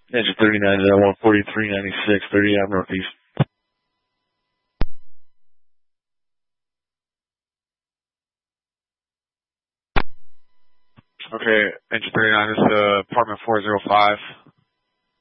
Engine 39 is at 143.96, 30 Ave Northeast. Okay, Engine 39 is apartment 405.